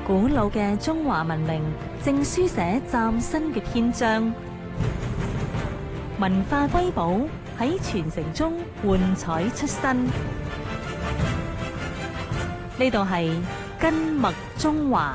古老嘅中華文明正書寫嶄新嘅篇章，文化瑰寶喺傳承中喚彩出新。呢度係根脈中華。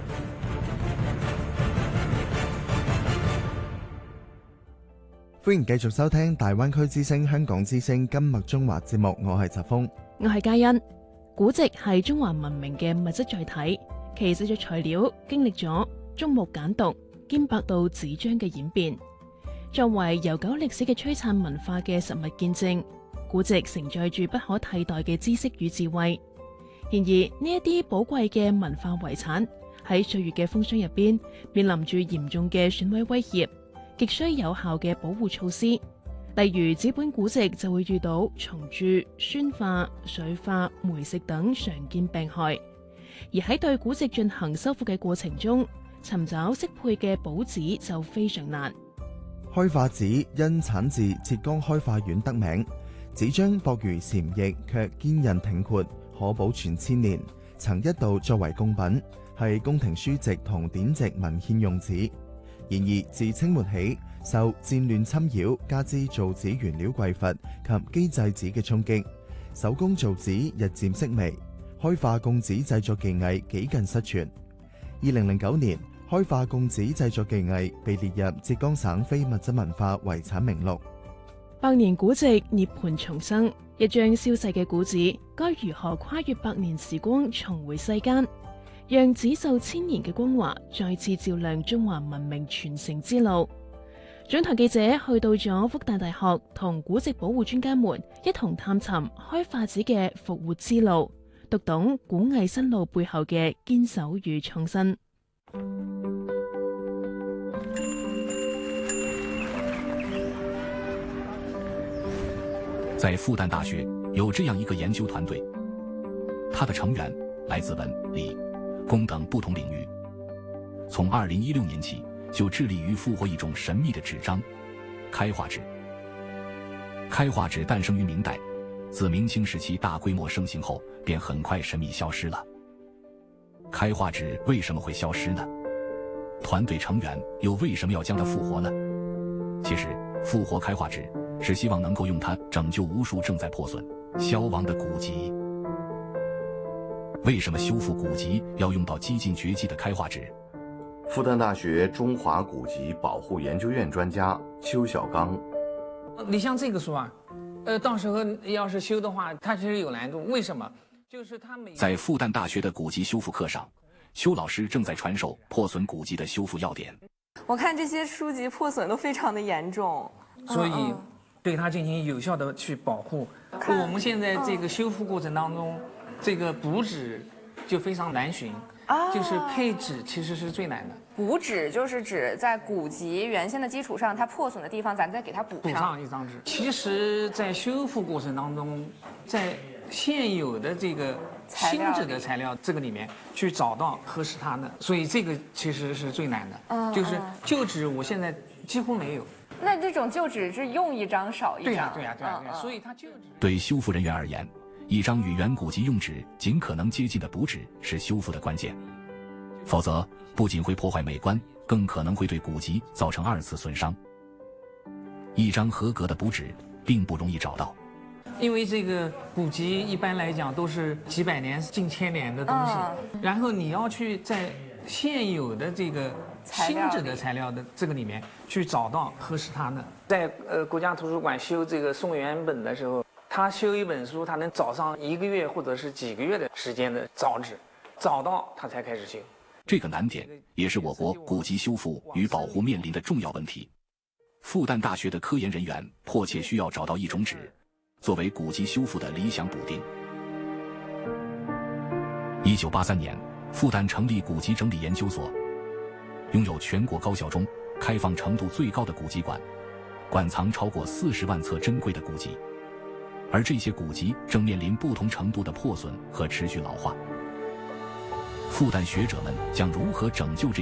歡迎繼續收聽大灣區之聲香港之聲根脈中華節目，我係澤峰， 我係嘉欣。古籍係中華文明嘅物質載體，其製作材料經歷咗竹木簡牘兼百度紙張嘅演變，作為悠久歷史嘅璀璨文化嘅實物見證，古籍承載住不可替代嘅知識與智慧。然而呢一啲寶貴嘅文化遺產喺歲月嘅風霜入邊，面臨住嚴重嘅損毀威脅，極需有效嘅保護措施。例如紙本古籍就會遇到蟲蛀、酸化、水化、霉蝕等常見病害，而喺對古籍進行修復嘅過程中，尋找適配嘅補紙就非常難。 開化紙因產自浙江開化縣得名，紙張薄如蟬翼，卻堅韌挺闊，可保存千年，曾一度作為貢品，係宮廷書籍同典籍文獻用紙。然而自清末起，受戰亂侵擾，加之造紙原料匱乏及機製紙嘅衝擊，手工造紙日漸式微，開化貢紙製作技藝幾近失傳。2009年，開化貢紙製作技藝被列入浙江省非物質文化遺產名錄。 百年古籍涅槃重生，一張消逝嘅古紙，該如何跨越百年時光重回世間，讓紙受千年嘅光華再次照亮中華文明傳承之路？總台記者去到咗復旦大學，同古籍保護專家們一同探尋開化紙嘅復活之路，讀懂古藝新路背後嘅堅守與創新。 在復旦大學有這樣一個研究團隊，它的成員來自文、理、工等不同領域。從2016年起，就致力於復活一種神秘的紙張——開化紙。開化紙誕生於明代，自明清時期大規模盛行後，便很快神秘消失了。開化紙為什麼會消失呢？團隊成員又為什麼要將它復活呢？其實，復活開化紙是希望能夠用它拯救無數正在破損、消亡的古籍。為什麼修復古籍要用到幾近絕跡的開化紙？ 復旦大學中華古籍保護研究院專家邱小剛， 你像這個書啊，到時候要是修的話，它其實有難度。為什麼？就是它在復旦大學的古籍修復課上，邱老師正在傳授破損古籍的修復要點。 我看這些書籍破損都非常的嚴重， 所以對它進行有效的去保護。我們現在這個修復過程當中，這個補紙就非常難尋。就是配紙其實是最難的。 補紙就是指在古籍原先的基礎上，它破損的地方，咱再給它補上一張紙。其實，在修復過程當中，在現有的這個新紙的材料這個裡面去找到合適它的，所以這個其實是最難的。就是舊紙，我現在幾乎沒有。 那這種舊紙是用一張少一張。 對呀，所以它舊紙。 對修復人員而言，一張與原古籍用紙盡可能接近的補紙是修復的關鍵，否則不僅會破壞美觀，更可能會對古籍造成二次損傷。一張合格的補紙並不容易找到， 因為這個古籍一般來講都是幾百年、近千年的東西，然後你要去在現有的這個新紙的材料的這個裡面去找到合適它的。在國家圖書館修這個宋元本的時候，他修一本書，他能找上1個月或者是幾個月的時間的找紙，找到他才開始修。 這個難點也是我國古籍修復與保護面臨的重要問題。復旦大學的科研人員迫切需要找到一種紙，作為古籍修復的理想補丁。1983年，復旦成立古籍整理研究所，擁有全國高校中開放程度最高的古籍館，館藏超過40萬冊珍貴的古籍。而這些古籍正面臨不同程度的破損和持續老化。復旦學者們將如何拯救這